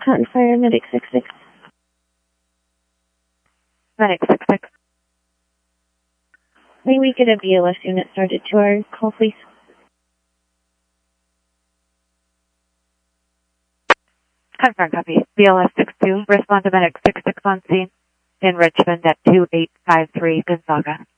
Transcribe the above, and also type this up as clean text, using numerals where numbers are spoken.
Cotton Fire, Medic 66. Medic 66. May we get a BLS unit started to our call, please? Confirm copy. BLS 62, respond to Medic 66 on scene in Richmond at 2853 Gonzaga.